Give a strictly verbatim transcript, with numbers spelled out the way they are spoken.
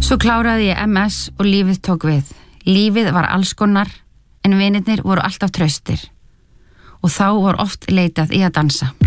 Svo kláraði ég M S og lífið tók við. Lífið var alls konar, en vinirnir voru alltaf traustir. Og þá var oft leitað í að dansa.